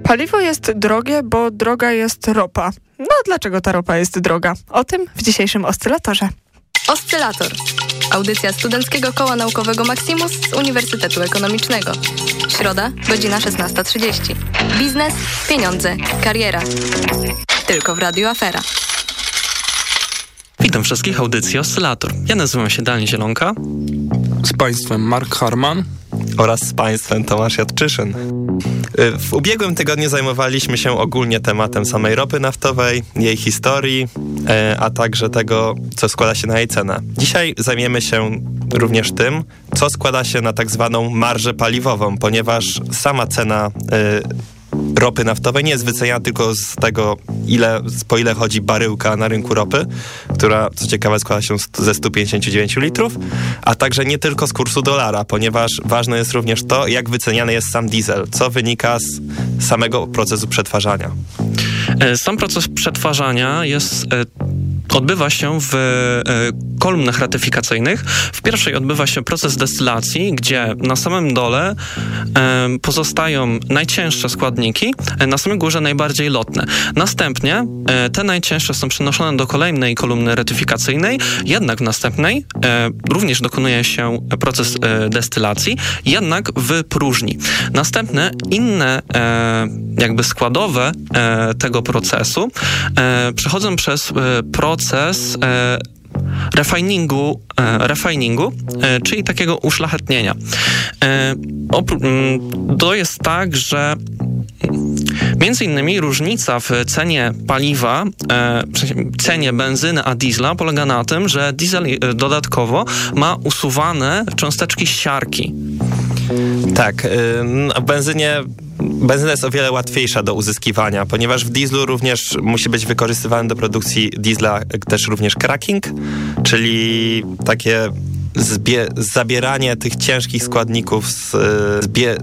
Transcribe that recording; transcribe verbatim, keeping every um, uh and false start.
Paliwo jest drogie, bo droga jest ropa. No dlaczego ta ropa jest droga? O tym w dzisiejszym Oscylatorze. Oscylator. Audycja Studenckiego Koła Naukowego Maximus z Uniwersytetu Ekonomicznego. Środa, godzina szesnasta trzydzieści. Biznes, pieniądze, kariera. Tylko w Radiu Afera. Witam wszystkich, audycji Oscylator. Ja nazywam się Daniel Zielonka. Z Państwem Mark Harman. Oraz z Państwem Tomasz Jadczyszyn. W ubiegłym tygodniu zajmowaliśmy się ogólnie tematem samej ropy naftowej, jej historii, a także tego, co składa się na jej cenę. Dzisiaj zajmiemy się również tym, co składa się na tak zwaną marżę paliwową, ponieważ sama cena ropy naftowej nie jest wyceniana tylko z tego, ile, po ile chodzi baryłka na rynku ropy, która, co ciekawe, składa się ze stu pięćdziesięciu dziewięciu litrów, a także nie tylko z kursu dolara, ponieważ ważne jest również to, jak wyceniany jest sam diesel, co wynika z samego procesu przetwarzania. Sam proces przetwarzania jest, odbywa się w kolumnach ratyfikacyjnych. W pierwszej odbywa się proces destylacji, gdzie na samym dole pozostają najcięższe składniki, na samej górze najbardziej lotne. Następnie te najcięższe są przenoszone do kolejnej kolumny ratyfikacyjnej, jednak w następnej również dokonuje się proces destylacji, jednak w próżni. Następne inne jakby składowe tego procesu przechodzą przez proces refiningu, refiningu, czyli takiego uszlachetnienia. To jest tak, że między innymi różnica w cenie paliwa, w cenie benzyny a diesla polega na tym, że diesel dodatkowo ma usuwane cząsteczki siarki. Tak, w benzynie benzyna jest o wiele łatwiejsza do uzyskiwania, ponieważ w dieslu również musi być wykorzystywany do produkcji diesla też również cracking, czyli takie zbie- zabieranie tych ciężkich składników, z, zbie-